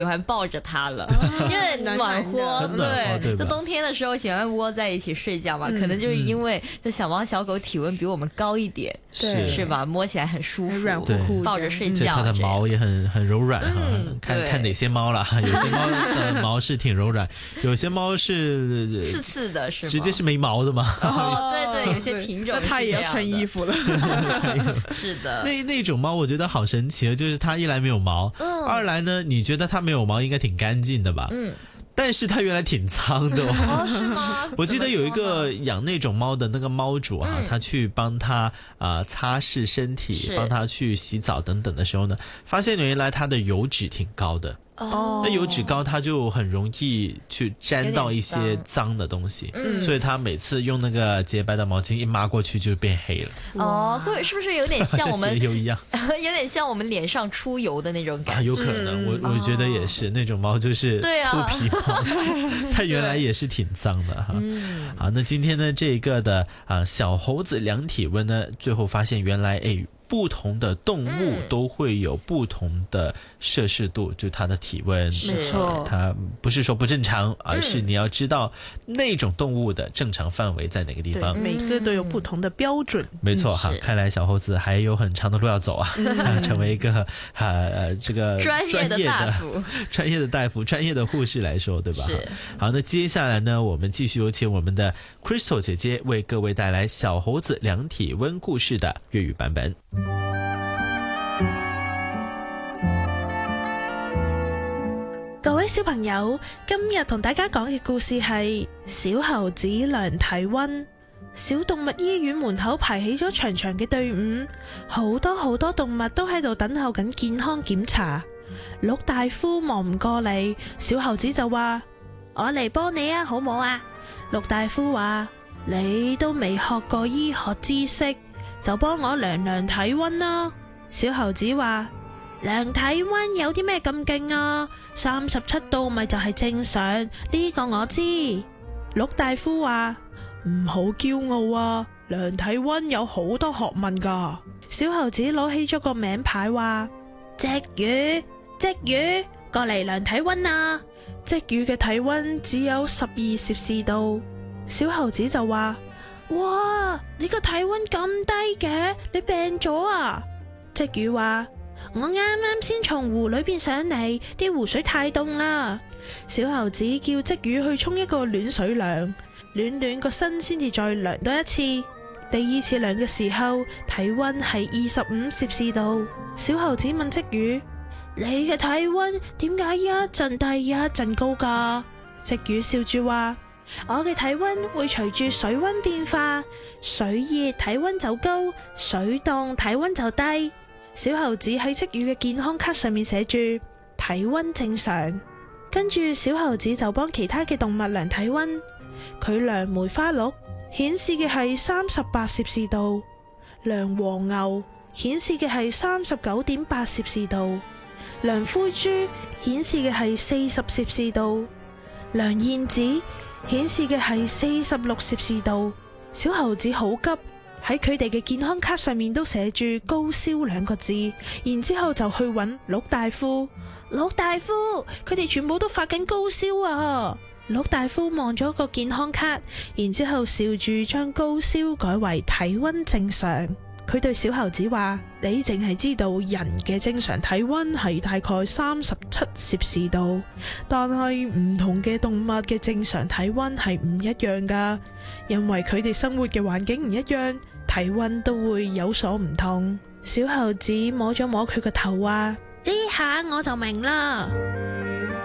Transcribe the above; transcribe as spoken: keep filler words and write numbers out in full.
喜欢抱着它了，因为暖和， 对， 对，就冬天的时候喜欢窝在一起睡觉嘛，可能就是因为这小猫小狗体温比我们高一点， 是是吧？摸起来很舒服， 软乎乎， 抱着睡觉， 它的毛也很很柔软哈。 嗯、 看看哪些猫了，有些猫的毛是挺柔软，有些猫是刺刺的，是吗？ 直接是没毛的嘛。 哦，对对，有些品种那它也要穿衣服了。 是的， 那那种猫我觉得好神奇，就是它一来没有毛，嗯、二来呢，你觉得它没有毛应该挺干净的吧？嗯。但是它原来挺脏的 哦, 哦是吗？ 我记得有一个养那种猫的那个猫主啊，嗯、他去帮它啊、呃、擦拭身体，帮它去洗澡等等的时候呢，发现原来它的油脂挺高的。哦，那油脂高，它就很容易去沾到一些脏的东西，嗯，所以它每次用那个洁白的毛巾一抹过去就变黑了。 哦，会是不是有点像我们鞋油一样？ 有点像我们脸上出油的那种感觉？ 啊、有可能，我我觉得也是、哦、那种猫就是秃皮猫，它原来也是挺脏的哈。嗯，好，那今天呢这个的啊小猴子量体温呢，最后发现原来哎。不同的动物都会有不同的摄氏度，嗯、就它的体温， 没错， 它不是说不正常，而是你要知道那种动物的正常范围在哪个地方。 每个都有不同的标准。 没错哈，看来小猴子还有很长的路要走啊，嗯、啊成为一个啊呃这个专业的大夫、 专业的大夫、专业的护士来说，对吧？ 是。 好，那接下来呢，我们继续有请我们的 Crystal 姐姐为各位带来小猴子量体温故事的粤语版本。 各位小朋友，今日同大家講嘅故事係小猴子量體溫。小動物醫院門口排起咗長長嘅隊伍，好多好多動物都喺度等候緊健康檢查。鹿大夫望唔過嚟，小猴子就話：我嚟幫你啊，好唔好啊？鹿大夫話：你都未學過醫學知識，就幫我量量體溫啦。小猴子話：量體溫有啲咩咁勁啊？三十七度咪就係正常，呢個我知。鹿大夫話：唔好驕傲啊，量體溫有好多學問噶。小猴子攞起咗個名牌話：隻魚，隻魚，過嚟量體溫啊！隻魚嘅體溫只有十二攝氏度。小猴子就話：哇，你個體溫咁低嘅，你病咗啊？隻魚話：我啱啱先從湖裏邊上嚟，啲湖水太凍啦。小猴子叫隻魚去沖一個暖水涼，暖暖個身先至再量多一次。第二次量嘅時候，體溫係二十五攝氏度。小猴子問隻魚：你嘅體溫點解一陣低一陣高㗎？隻魚笑住話：我嘅體溫會隨住水溫變化，水熱體溫就高，水凍體溫就低。小猴子喺隻魚嘅健康卡上面寫住體溫正常，跟住小猴子就幫其他嘅動物量體溫。佢量梅花鹿，顯示嘅係三十八攝氏度；量黃牛，顯示嘅係三十九點八攝氏度；量灰豬，顯示嘅係四十攝氏度；量燕子，顯示嘅係四十六攝氏度。小猴子好急，喺佢哋嘅健康卡上面都寫住高燒兩個字，然之後就去揾鹿大夫。鹿大夫，佢哋全部都發緊高燒啊！鹿大夫望咗個健康卡，然之後笑住將高燒改為體溫正常。佢對小猴子話：你淨係知道人嘅正常體溫係大概三十七攝氏度，但係唔同嘅動物嘅正常體溫係唔一樣㗎，因為佢哋生活嘅環境唔一樣，體溫都會有所唔同。小猴子摸咗摸佢個頭話：呢下我就明啦。